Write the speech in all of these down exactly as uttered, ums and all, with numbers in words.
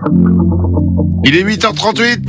Il est huit heures trente-huit.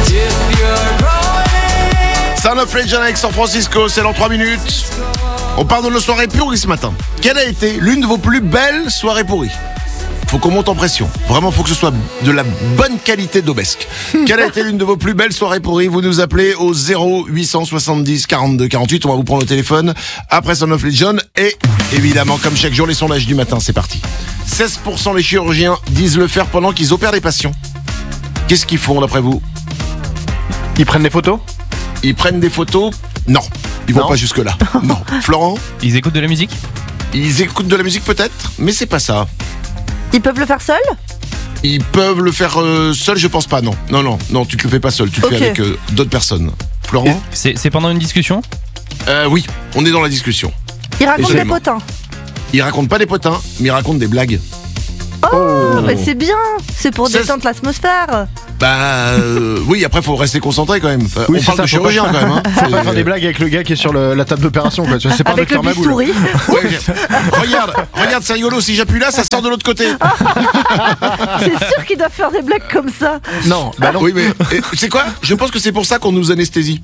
Son of Legend avec San Francisco, c'est dans trois minutes. On parle de nos soirées pourries ce matin. Quelle a été l'une de vos plus belles soirées pourries? Faut qu'on monte en pression. Vraiment, faut que ce soit de la bonne qualité d'Aubesque. Quelle a été l'une de vos plus belles soirées pourries? Vous nous appelez au zéro huit cent soixante-dix quarante-deux quarante-huit. On va vous prendre au téléphone après Son of Legend. Et évidemment, comme chaque jour, les sondages du matin, c'est parti. seize pour cent des chirurgiens disent le faire pendant qu'ils opèrent des patients. Qu'est-ce qu'ils font d'après vous? Ils prennent des photos? Ils prennent des photos? Non. Ils vont Non. pas jusque-là. Non. Florent? Ils écoutent de la musique? Ils écoutent de la musique peut-être, mais c'est pas ça. Ils peuvent le faire seuls? Ils peuvent le faire euh, seul, je pense pas, non. Non, non, non, tu te le fais pas seul, tu le Ok. fais avec euh, d'autres personnes. Florent? C'est, c'est pendant une discussion? euh, Oui, on est dans la discussion. Ils racontent des Absolument. potins. Ils racontent pas des potins, mais ils racontent des blagues. Oh, mais c'est bien. C'est pour Ça, détendre l'atmosphère. Bah euh, oui, après faut rester concentré quand même. Enfin, Oui, on c'est parle ça, de faut chirurgien pas- quand même. Hein. Faut pas C'est- faire des blagues avec le gars qui est sur le- la table d'opération, quoi. Tu vois, c'est pas un Avec le docteur Maboul. bistouri. Ouais, je- regarde, regarde, c'est rigolo. Si j'appuie là, ça sort de l'autre côté. C'est sûr qu'ils doivent faire des blagues comme ça. Non, bah non. Oui, mais et, c'est quoi? Je pense que c'est pour ça qu'on nous anesthésie.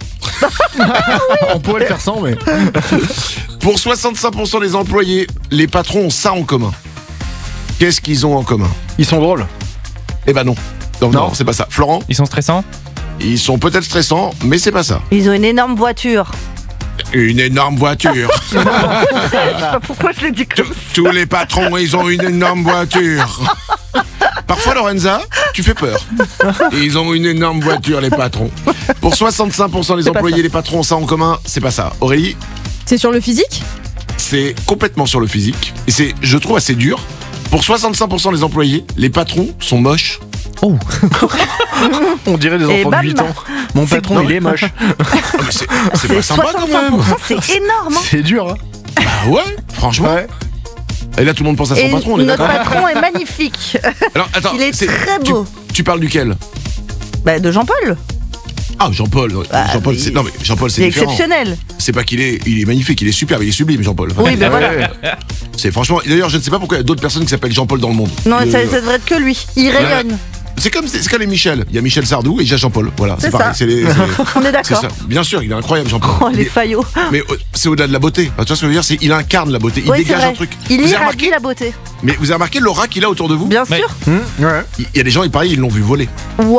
On pourrait le faire sans, mais. Pour soixante-cinq pour cent des employés, les patrons ont ça en commun. Qu'est-ce qu'ils ont en commun? Ils sont drôles. Eh ben non. Non, non, Non. c'est pas ça. Florent? Ils sont stressants? Ils sont peut-être stressants, mais c'est pas ça. Ils ont une énorme voiture. Une énorme voiture. Je sais pas pourquoi je le dis comme ça. Tous les patrons, ils ont une énorme voiture. Parfois, Lorenza, tu fais peur. Ils ont une énorme voiture, les patrons. Pour soixante-cinq pour cent des C'est pas employés, ça. les patrons ont ça en commun. C'est pas ça. Aurélie, C'est sur le physique? c'est complètement sur le physique. Et c'est, je trouve, assez dur. Pour soixante-cinq pour cent des employés, les patrons sont moches. Oh! On dirait des Et enfants bam. de huit ans. Mon patron, Non, il est moche. Oh, mais c'est, c'est pas C'est sympa quand soixante-cinq même. pour cent, c'est énorme. hein. C'est dur, hein. Ah ouais, franchement. Ouais. Et là, tout le monde pense à son Et patron, on est notre d'accord? patron est magnifique. Alors, attends, Il est c'est- très tu- beau. Tu, parles duquel? Bah, de Jean-Paul. Ah, Jean-Paul. Bah, Jean-Paul, oui. c'est, non mais Jean-Paul, c'est C'est différent. exceptionnel. C'est pas qu'il est, il est magnifique, il est superbe, il est sublime, Jean-Paul. Oui, ben Ouais, voilà. ouais. C'est franchement. D'ailleurs, je ne sais pas pourquoi il y a d'autres personnes qui s'appellent Jean-Paul dans le monde. Non, Le- ça, ça devrait être que lui. Il rayonne. C'est comme, c'est, c'est comme les Michel. Il y a Michel Sardou et il y a Jean-Paul. Voilà, c'est, C'est pareil. ça. C'est, les, c'est, On est c'est d'accord. ça. Bien sûr, il est incroyable, Jean-Paul. Oh, les Mais- faillots. mais euh, c'est au-delà de la beauté. Enfin, tu vois ce que je veux dire, c'est il incarne la beauté. Il Oui, c'est dégage vrai. un truc. Il vous avez irradie remarqué, la beauté. mais vous avez remarqué l'aura qu'il a autour de vous? Bien Mais- sûr. Hum, ouais. Il il y a des gens, il paraît, ils l'ont vu voler. Waouh.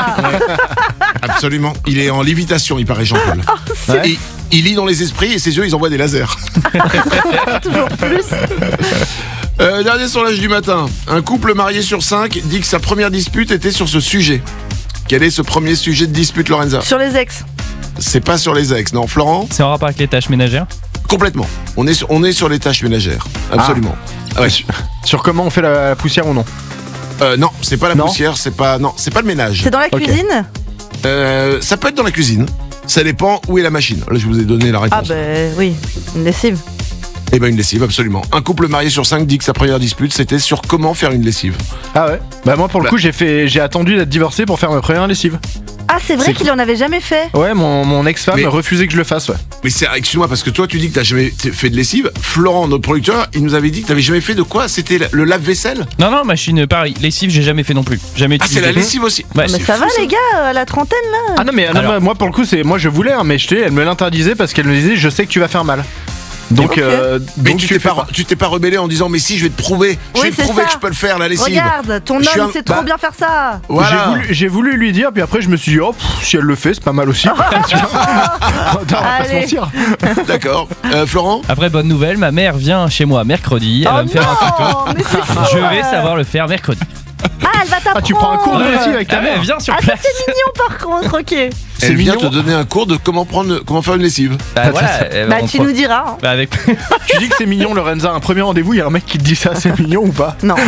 Absolument. Il est en lévitation, il paraît, Jean-Paul. Ouais. Et il lit dans les esprits et ses yeux, ils envoient des lasers. Toujours plus. Euh, dernier sondage du matin. Un couple marié sur cinq dit que sa première dispute était sur ce sujet. Quel est ce premier sujet de dispute, Lorenza? Sur les ex. C'est pas sur les ex, non. Florent? C'est en rapport avec les tâches ménagères? Complètement. On est sur, on est sur les tâches ménagères. Absolument. Ah ouais. Sur comment on fait la poussière ou non? Euh, non, c'est pas la Non. poussière, c'est pas, non, c'est pas le ménage. C'est dans la Ok. cuisine? Euh, ça peut être dans la cuisine. Ça dépend où est la machine. Là, je vous ai donné la Ah réponse. ben oui, une lessive. Eh ben une lessive, absolument. Un couple marié sur cinq dit que sa première dispute c'était sur comment faire une lessive. Ah ouais. Bah moi pour le Bah. coup j'ai fait j'ai attendu d'être divorcé pour faire ma première lessive. Ah c'est vrai C'est qu'il en avait jamais fait. Ouais, mon, mon ex-femme Mais- refusait que je le fasse, ouais. Mais c'est, excuse-moi, parce que toi tu dis que t'as jamais t- fait de lessive. Florent, notre producteur, il nous avait dit que t'avais jamais fait de quoi? C'était le lave-vaisselle? Non, non, machine, pareil. Lessive, j'ai jamais fait non plus. Jamais Ah, c'est utilisé. la lessive aussi. Ouais, Mais c'est ça fou, va les gars, à la trentaine là. Ah non mais non, Alors. moi, moi, pour le coup c'est moi je voulais hein, mais je t'ai elle me l'interdisait parce qu'elle me disait je sais que tu vas faire mal. Donc Ok. euh, Mais donc tu tu t'es fais pas, pas. tu t'es pas rebellé en disant mais si je vais te prouver, je Oui, vais te c'est prouver ça. que je peux le faire la lessive. Regarde, ton Je suis homme un- sait bah- trop bien faire ça. Voilà. J'ai voulu, j'ai voulu lui dire puis après je me suis dit oh pff, si elle le fait c'est pas mal aussi. Tu vois. On va pas se Allez. mentir. D'accord. Euh, Florent? Après, bonne nouvelle, ma mère vient chez moi mercredi. Elle Oh va me faire un tuto. non, mais c'est fou. Je vais savoir le faire mercredi. Ah elle va t'apprendre. Ah tu prends un cours de lessive avec ta Ah, mais mère. viens sur Ah ça place. c'est mignon par contre, ok. C'est Elle vient mignon. te donner un cours de comment prendre, comment faire une lessive. Bah, voilà, elle va Bah en tu pro- nous diras. hein. Bah, avec... Tu dis que c'est mignon Lorenza, un premier rendez-vous, il y a un mec qui te dit ça, c'est mignon ou pas? Non.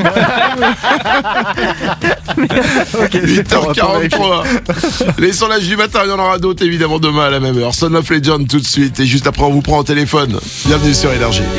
Ok, c'est huit heures pour- pour vérifier. quarante-trois. Les sondages du matin, il y en aura d'autres évidemment demain à la même heure. Son of Legend tout de suite et juste après on vous prend au téléphone. Bienvenue sur Énergie.